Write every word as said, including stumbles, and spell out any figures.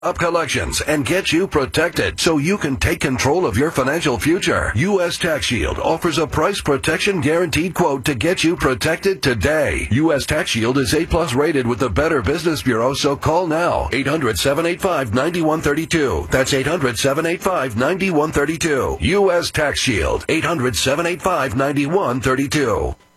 up collections and get you protected so you can take control of your financial future. U S Tax Shield offers a price protection guaranteed quote to get you protected today. U S Tax Shield is A plus rated with the Better Business Bureau, so call now. eight hundred, seven eight five, nine one three two. That's eight hundred, seven eight five, nine one three two. U S Tax Shield. eight hundred, seven eight five, nine one three two.